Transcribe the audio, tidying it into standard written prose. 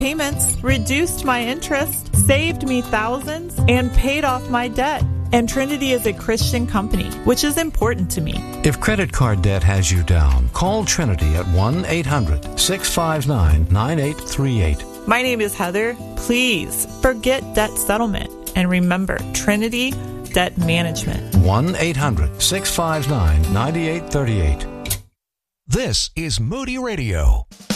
payments, reduced my interest, saved me thousands, and paid off my debt. And Trinity is a Christian company, which is important to me. If credit card debt has you down, call Trinity at 1-800-659-9838. My name is Heather. Please forget debt settlement and remember Trinity Debt Management. 1-800-659-9838. This is Moody Radio.